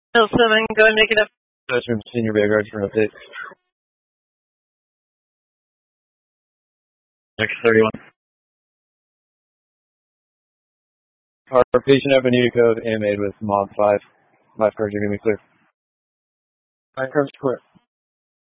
Hill 7, go ahead and make it up. From Senior Vanguard for an update. Next 31. Our patient have Bonita code animated with mod 5. 5 cards are going to be clear. 5 cards clear.